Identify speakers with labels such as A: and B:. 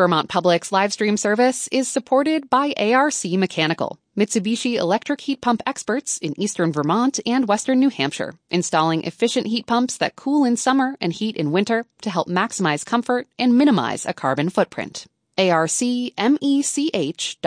A: Vermont Public's live stream service is supported by ARC Mechanical, Mitsubishi electric heat pump experts in eastern Vermont and western New Hampshire, installing efficient heat pumps that cool in summer and heat in winter to help maximize comfort and minimize a carbon footprint. ARCMECH.com